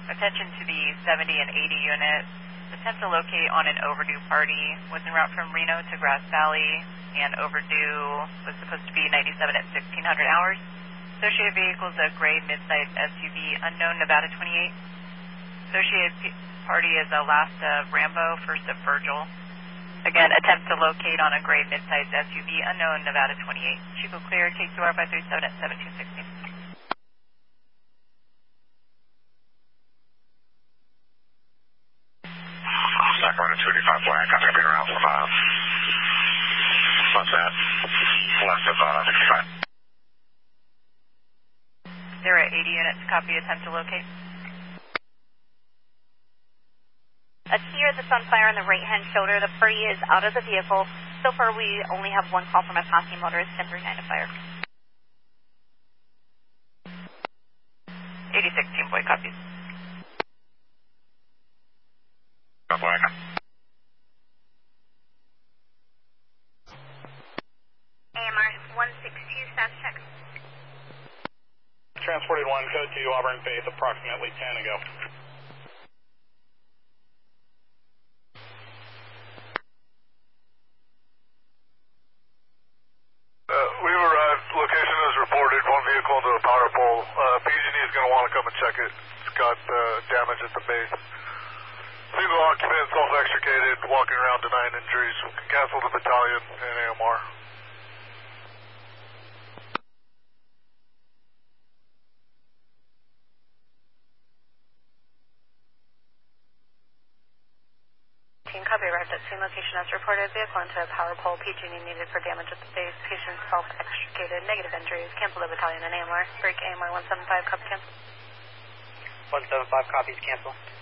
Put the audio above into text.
Attention to the 70 and 80 units. Attempt to locate on an overdue party. Was en route from Reno to Grass Valley, and overdue was supposed to be 97 at 1600 hours. Associated vehicle is a gray mid-size SUV, unknown Nevada 28. Associated party is a last of Rambo, first of Virgil. Again, attempt to locate on a gray mid-size SUV, unknown Nevada 28. Chico clear, K2R 537 at 1716. Sacramento 285 Black, I'm being around from what's that? Left of 65. There are 80 units, copy, attempt to locate. Here, the Sunfire on the right-hand shoulder. The party is out of the vehicle. So far, we only have one call from a passing motorist, 1039 to fire. 8016, boy, copies. Black. AMR 162, status check. Transported 1, code 2, Auburn Faith, approximately 10 ago. We've arrived. Location is reported. One vehicle into a power pole. PG&E is going to want to come and check it. It's got damage at the base. Single occupant, self-extricated, walking around denying injuries. We can cancel the battalion and AMR. Team copy, arrived at scene location as reported. Vehicle into a power pole. PG&E needed for damage at the base. Patient self-extricated, negative injuries. Cancel the battalion and AMR. Break AMR 175, copy cancel. 175 copies, cancel.